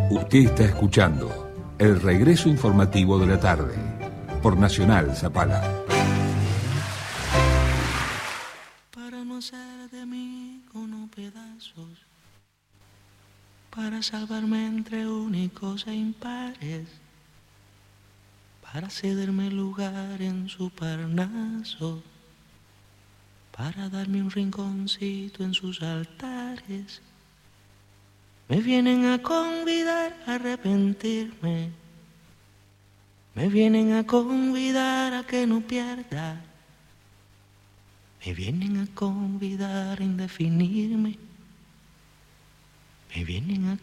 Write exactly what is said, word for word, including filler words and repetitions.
Usted está escuchando el regreso informativo de la tarde por Nacional Zapala. Para no hacer de mí unos pedazos, para salvarme entre únicos e impares, para cederme lugar en su Parnaso, para darme un rinconcito en sus altares. Me vienen a convidar a arrepentirme, me vienen a convidar a que no pierda, me vienen a convidar a indefinirme, me vienen a